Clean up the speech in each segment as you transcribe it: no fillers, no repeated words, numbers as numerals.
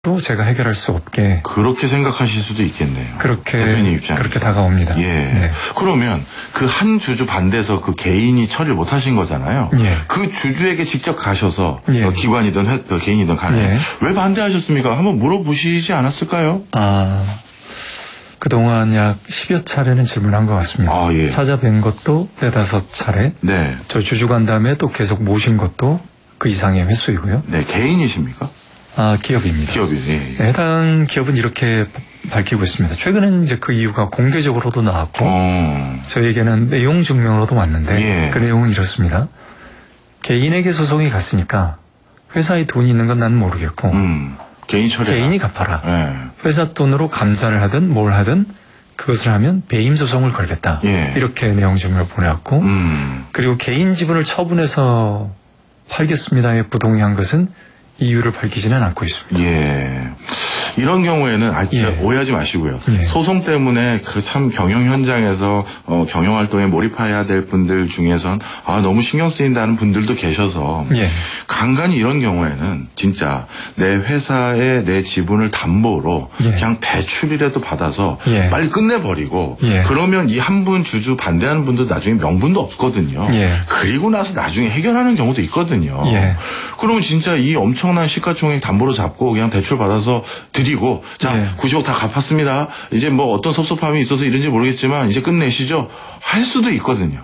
또 제가 해결할 수 없게 그렇게 생각하실 수도 있겠네요. 대표님 입장에서. 그렇게 다가옵니다. 예. 네. 그러면 그 한 주주 반대해서 그 개인이 처리를 못 하신 거잖아요. 예. 그 주주에게 직접 가셔서 예. 기관이든 개인이든 간에 예. 왜 반대하셨습니까? 한번 물어보시지 않았을까요? 그동안 약 10여 차례는 질문한 것 같습니다. 예. 찾아뵌 것도 4-5차례. 네. 저 주주 간담회 또 계속 모신 것도 그 이상의 횟수이고요. 네. 개인이십니까? 기업입니다. 기업이요. 예. 네, 해당 기업은 이렇게 밝히고 있습니다. 최근에는 이제 그 이유가 공개적으로도 나왔고 저에게는 내용 증명으로도 왔는데 예. 그 내용은 이렇습니다. 개인에게 소송이 갔으니까 회사에 돈이 있는 건 나는 모르겠고 개인 처리. 개인이 갚아라. 예. 회사 돈으로 감사를 하든 뭘 하든 그것을 하면 배임 소송을 걸겠다. 예. 이렇게 내용 증명을 보내왔고 그리고 개인 지분을 처분해서 팔겠습니다에 부동의한 것은 이유를 밝히지는 않고 있습니다. 예. 이런 경우에는 오해하지 마시고요. 예. 소송 때문에 그 참 경영 현장에서 경영 활동에 몰입해야 될 분들 중에선 너무 신경 쓰인다는 분들도 계셔서 예. 간간히 이런 경우에는 진짜 내 회사의 내 지분을 담보로 예. 그냥 대출이라도 받아서 예. 빨리 끝내버리고 예. 그러면 이 한 분 주주 반대하는 분도 나중에 명분도 없거든요. 예. 그리고 나서 나중에 해결하는 경우도 있거든요. 예. 그러면 진짜 이 엄청난 시가총액 담보로 잡고 그냥 대출 받아서 드리고 자 예. 90억 다 갚았습니다. 이제 뭐 어떤 섭섭함이 있어서 이런지 모르겠지만 이제 끝내시죠. 할 수도 있거든요.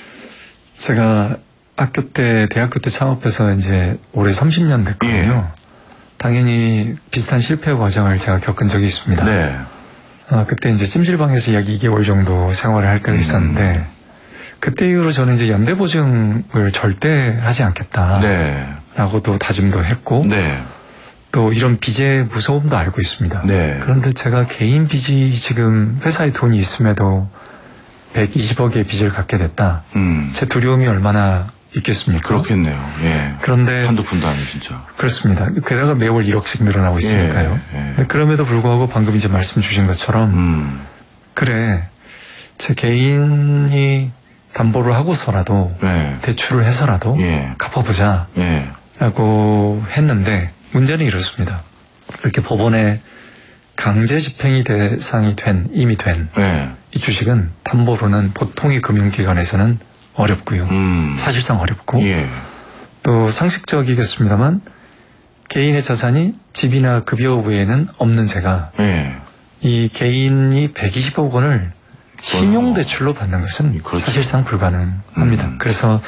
제가 대학교 때 창업해서 이제 올해 30년 됐거든요. 예. 당연히 비슷한 실패 과정을 제가 겪은 적이 있습니다. 네. 그때 이제 찜질방에서 약 2개월 정도 생활을 할 때가 있었는데 그때 이후로 저는 이제 연대보증을 절대 하지 않겠다. 네. 라고도 다짐도 했고 네. 또 이런 빚의 무서움도 알고 있습니다. 네. 그런데 제가 개인 빚이 지금 회사에 돈이 있음에도 120억의 빚을 갖게 됐다. 제 두려움이 얼마나 있겠습니까? 그렇겠네요. 예. 그런데 한두 푼도 아니고 진짜. 그렇습니다. 게다가 매월 1억씩 늘어나고 있으니까요. 예. 근데 그럼에도 불구하고 방금 이제 말씀 주신 것처럼 그래 제 개인이 담보를 하고서라도 네. 대출을 해서라도 예. 갚아보자 예. 라고 했는데 문제는 이렇습니다. 이렇게 법원에 강제 집행이 대상이 이미 된 이 예. 주식은 담보로는 보통의 금융기관에서는 어렵고요. 사실상 어렵고 예. 또 상식적이겠습니다만 개인의 자산이 집이나 급여 외에는 없는 제가 예. 이 개인이 120억 원을 신용대출로 받는 것은 그렇죠. 사실상 불가능합니다. 그래서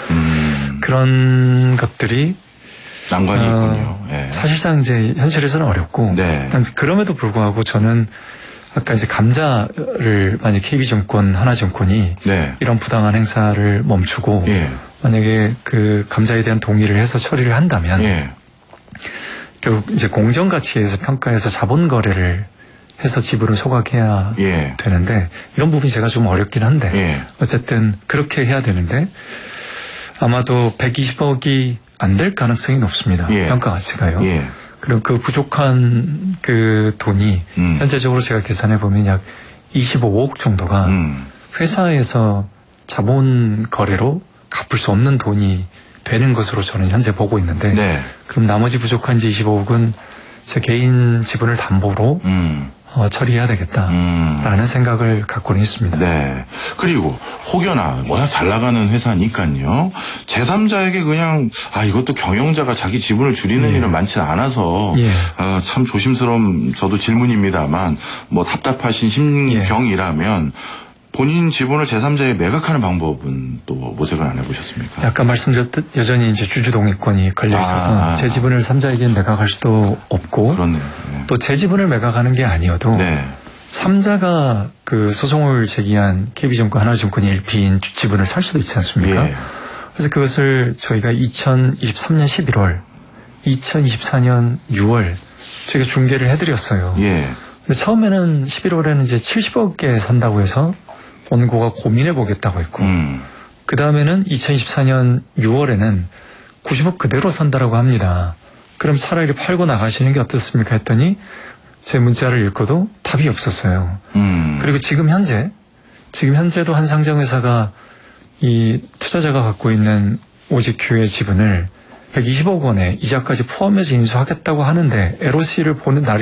그런 것들이 난관이 있군요. 예. 사실상 이제 현실에서는 어렵고 네. 그럼에도 불구하고 저는 아까 이제 감자를 만약 KB증권, 하나증권이 네. 이런 부당한 행사를 멈추고 예. 만약에 그 감자에 대한 동의를 해서 처리를 한다면 예. 결국 이제 공정가치에서 평가해서 자본 거래를 해서 지분을 소각해야 예. 되는데 이런 부분이 제가 좀 어렵긴 한데 예. 어쨌든 그렇게 해야 되는데 아마도 120억이 안 될 가능성이 높습니다. 예. 평가 가치가요. 예. 그럼 그 부족한 그 돈이 현재적으로 제가 계산해 보면 약 25억 정도가 회사에서 자본 거래로 갚을 수 없는 돈이 되는 것으로 저는 현재 보고 있는데 네. 그럼 나머지 부족한 이제 25억은 제 개인 지분을 담보로 처리해야 되겠다라는 생각을 갖고는 있습니다. 네. 그리고 혹여나 워낙 잘 나가는 회사니까요. 제3자에게 그냥 이것도 경영자가 자기 지분을 줄이는 일은 많지 않아서 예. 참 조심스러운 저도 질문입니다만 뭐 답답하신 심경이라면 본인 지분을 제3자에 매각하는 방법은 또 모색을 안 해보셨습니까? 아까 말씀드렸듯 여전히 이제 주주동의권이 걸려 있어서 제 지분을 3자에게 매각할 수도 없고 그렇네요. 또 제 지분을 매각하는 게 아니어도 네. 3자가 그 소송을 제기한 KB증권, 하나증권이 LP인 지분을 살 수도 있지 않습니까? 예. 그래서 그것을 저희가 2023년 11월, 2024년 6월 저희가 중개를 해드렸어요. 예. 근데 처음에는 11월에는 이제 70억에 산다고 해서 원고가 고민해 보겠다고 했고 그 다음에는 2024년 6월에는 90억 그대로 산다라고 합니다. 그럼 차라리 팔고 나가시는 게 어떻습니까 했더니 제 문자를 읽고도 답이 없었어요. 그리고 지금 현재도 한 상장회사가 이 투자자가 갖고 있는 오직큐의 지분을 120억 원에 이자까지 포함해서 인수하겠다고 하는데 LOC를 보는 날이